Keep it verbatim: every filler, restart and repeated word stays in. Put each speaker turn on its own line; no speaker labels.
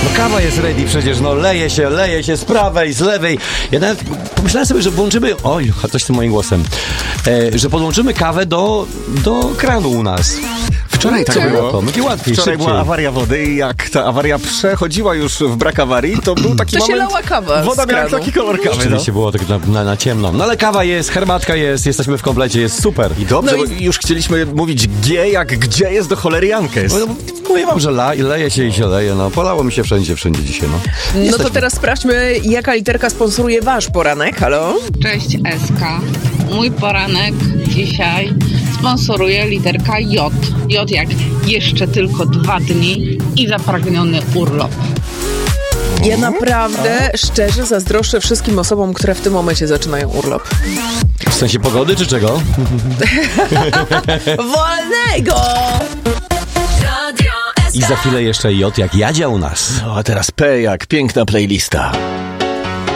No kawa jest ready przecież, no leje się, leje się z prawej, z lewej. Ja nawet pomyślałem sobie, że włączymy, oj, coś z tym moim głosem, e, że podłączymy kawę do, do kranu u nas.
Wczoraj tak było.
To będzie łatwiej,
Wczoraj
szybciej.
była awaria wody i jak ta awaria przechodziła już w brak awarii, to był taki
To się
moment...
lała kawa
Woda
z
miała
kranu.
taki kolor kawy, no.
Rzeczywiście było tak na, na, na ciemno. No ale kawa jest, herbatka jest, jesteśmy w komplecie, jest super.
I dobrze,
No i-
bo już chcieliśmy mówić G, jak gdzie jest do cholery Jankes.
No, mówię wam, że la, leje się i się leje, no polało mi się wszędzie, wszędzie dzisiaj, no.
No to
Jesteśmy.
teraz sprawdźmy, jaka literka sponsoruje wasz poranek. Halo?
Cześć Eska. Mój poranek dzisiaj sponsoruje literka J. J jak jeszcze tylko dwa dni i zapragniony urlop.
Ja naprawdę szczerze zazdroszczę wszystkim osobom, które w tym momencie zaczynają urlop.
W sensie pogody czy czego?
Wolnego!
I za chwilę jeszcze J jak Jadzia u nas.
No a teraz P jak piękna playlista.